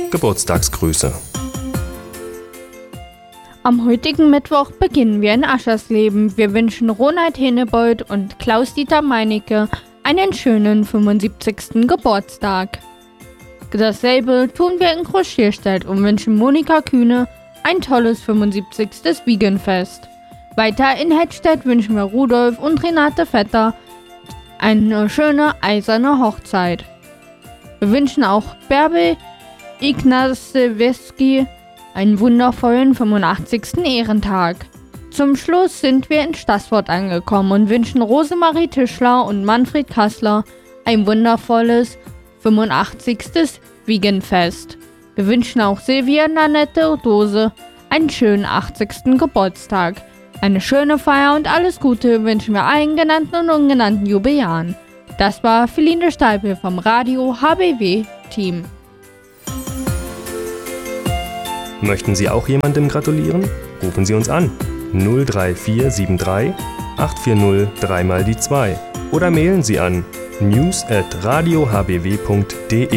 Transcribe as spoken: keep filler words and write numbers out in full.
Geburtstagsgrüße. Am heutigen Mittwoch beginnen wir in Aschersleben. Wir wünschen Ronald Henebold und Klaus-Dieter Meinecke einen schönen fünfundsiebzigsten Geburtstag. Dasselbe tun wir in Groß-Schierstedt und wünschen Monika Kühne ein tolles fünfundsiebzigstes Wiegenfest. Weiter in Hettstedt wünschen wir Rudolf und Renate Vetter eine schöne eiserne Hochzeit. Wir wünschen auch Bärbel Ignazewski einen wundervollen fünfundachtzigsten Ehrentag. Zum Schluss sind wir in Stassfurt angekommen und wünschen Rosemarie Tischler und Manfred Kassler ein wundervolles fünfundachtzigstes Wiegenfest. Wir wünschen auch Silvia Nanette Dose einen schönen achtzigsten Geburtstag. Eine schöne Feier und alles Gute wünschen wir allen genannten und ungenannten Jubiläaren. Das war Feline Steipel vom Radio H B W-Team. Möchten Sie auch jemandem gratulieren? Rufen Sie uns an null drei vier sieben drei acht vier null drei mal die zwei oder mailen Sie an news at radio h b w punkt d e.